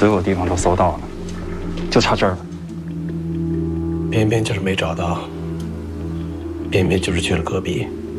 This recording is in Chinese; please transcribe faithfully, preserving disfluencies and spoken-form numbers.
所有地方都搜到了，就差这儿了。 偏偏就是没找到，偏偏就是去了戈壁。